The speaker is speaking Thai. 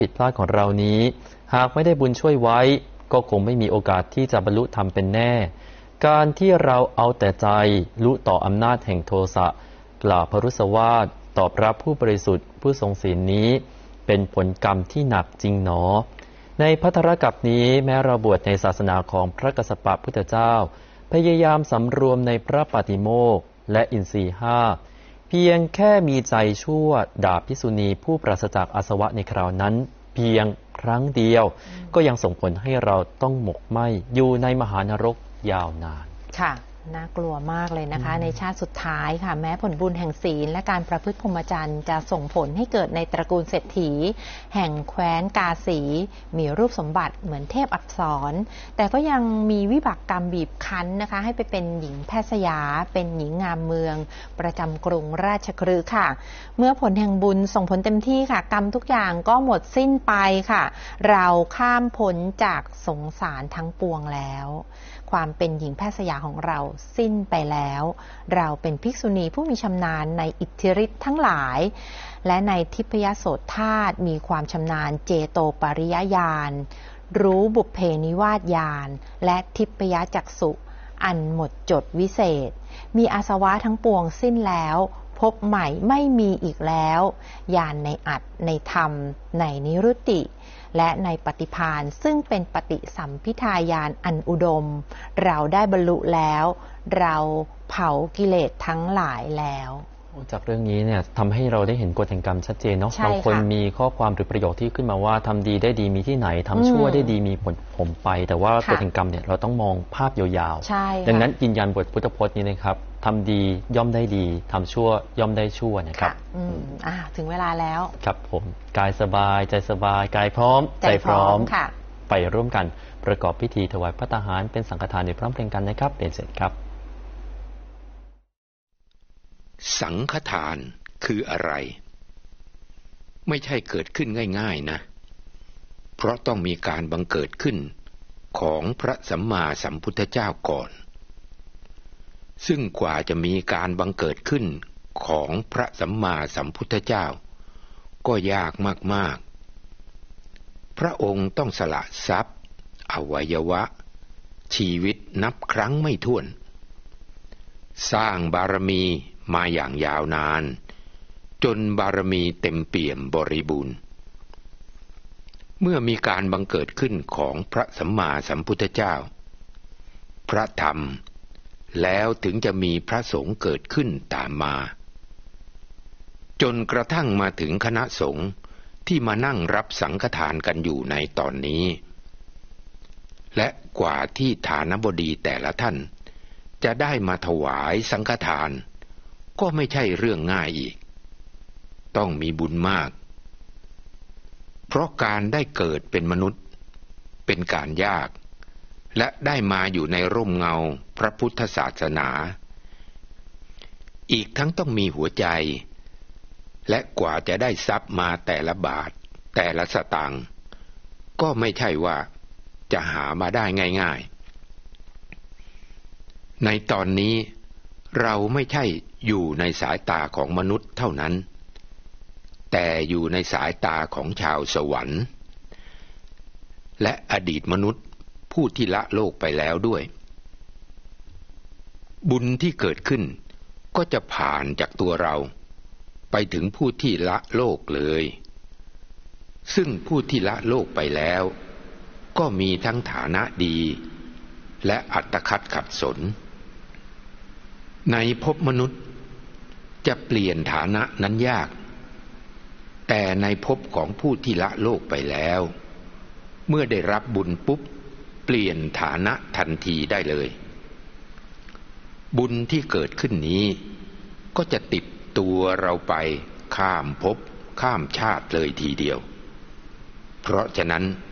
ผิดพลาดของเรานี้หากไม่ได้บุญช่วยไว้ก็คงไม่มีโอกาสที่จะบรรลุธรรมเป็นแน่การที่เราเอาแต่ใจลุต่ออำนาจแห่งโทสะกล่าวพรุสวาทตอบรับผู้บริสุทธิ์ผู้ทรงศีลนี้เป็นผลกรรมที่หนักจริงหนอในภัทรกัปนี้แม้เราบวชในศาสนาของพระกัสสปะพุทธเจ้าพยายามสำรวมในพระปาติโมกข์และอินทรีย์ห้าเพียงแค่มีใจชั่วด่าภิกษุณีผู้ปราศจากอาสวะในคราวนั้นเพียงครั้งเดียวก็ยังส่งผลให้เราต้องหมกไหมอยู่ในมหานรกยาวนานค่ะน่ากลัวมากเลยนะคะในชาติสุดท้ายค่ะแม้ผลบุญแห่งศีลและการประพฤติพรหมจรรย์จะส่งผลให้เกิดในตระกูลเศรษฐีแห่งแคว้นกาสีมีรูปสมบัติเหมือนเทพอักษรแต่ก็ยังมีวิบากกรรมบีบคั้นนะคะให้ไปเป็นหญิงแพทย์สยาเป็นหญิงงามเมืองประจำกรุงราชคฤห์ค่ะเมื่อผลแห่งบุญส่งผลเต็มที่ค่ะกรรมทุกอย่างก็หมดสิ้นไปค่ะเราข้ามพ้นจากสงสารทั้งปวงแล้วความเป็นหญิงแพทย์สยาของเราสิ้นไปแล้วเราเป็นภิกษุณีผู้มีชำนาญในอิทธิฤทธิ์ทั้งหลายและในทิพยโสตธาตุมีความชำนาญเจโตปริยญาณรู้บุพเพนิวาสญาณและทิพยจักษุอันหมดจดวิเศษมีอาสวะทั้งปวงสิ้นแล้วพบใหม่ไม่มีอีกแล้วญาณในอัตในธรรมในนิรุตติและในปฏิภาณซึ่งเป็นปฏิสัมภิทาญาณอันอุดมเราได้บรรลุแล้วเราเผากิเลสทั้งหลายแล้วจากเรื่องนี้เนี่ยทำให้เราได้เห็นกฎแห่งกรรมชัดเจนเนาะบางคนมีข้อความหรือประโยคที่ขึ้นมาว่าทำดีได้ดีมีที่ไหนทำชั่วได้ดีมีผลผมไปแต่ว่ากฎแห่งกรรมเนี่ยเราต้องมองภาพยาวๆดังนั้นยืนยันบทพุทธพจน์นี้นะครับทำดีย่อมได้ดีทำชั่วย่อมได้ชั่วนะครับถึงเวลาแล้วครับผมกายสบายใจสบายกายพร้อมใจพร้อมไปร่วมกันประกอบพิธีถวายภัตตาหารเป็นสังฆทานในพร้อมเพรียงกันนะครับเป็นเสร็จครับสังฆทานคืออะไรไม่ใช่เกิดขึ้นง่ายๆนะเพราะต้องมีการบังเกิดขึ้นของพระสัมมาสัมพุทธเจ้าก่อนซึ่งกว่าจะมีการบังเกิดขึ้นของพระสัมมาสัมพุทธเจ้าก็ยากมากๆพระองค์ต้องสละทรัพย์อวัยวะชีวิตนับครั้งไม่ถ้วนสร้างบารมีมาอย่างยาวนานจนบารมีเต็มเปี่ยมบริบูรณ์เมื่อมีการบังเกิดขึ้นของพระสัมมาสัมพุทธเจ้าพระธรรมแล้วถึงจะมีพระสงฆ์เกิดขึ้นตามมาจนกระทั่งมาถึงคณะสงฆ์ที่มานั่งรับสังฆทานกันอยู่ในตอนนี้และกว่าที่ฐานบดีแต่ละท่านจะได้มาถวายสังฆทานก็ไม่ใช่เรื่องง่ายอีกต้องมีบุญมากเพราะการได้เกิดเป็นมนุษย์เป็นการยากและได้มาอยู่ในร่มเงาพระพุทธศาสนาอีกทั้งต้องมีหัวใจและกว่าจะได้ทรัพย์มาแต่ละบาทแต่ละสตางค์ก็ไม่ใช่ว่าจะหามาได้ง่ายๆในตอนนี้เราไม่ใช่อยู่ในสายตาของมนุษย์เท่านั้นแต่อยู่ในสายตาของชาวสวรรค์และอดีตมนุษย์ผู้ที่ละโลกไปแล้วด้วยบุญที่เกิดขึ้นก็จะผ่านจากตัวเราไปถึงผู้ที่ละโลกเลยซึ่งผู้ที่ละโลกไปแล้วก็มีทั้งฐานะดีและอัตคัดขัดสนในภพมนุษย์จะเปลี่ยนฐานะนั้นยากแต่ในภพของผู้ที่ละโลกไปแล้วเมื่อได้รับบุญปุ๊บเปลี่ยนฐานะทันทีได้เลยบุญที่เกิดขึ้นนี้ก็จะติดตัวเราไปข้ามภพข้ามชาติเลยทีเดียวเพราะฉะนั้น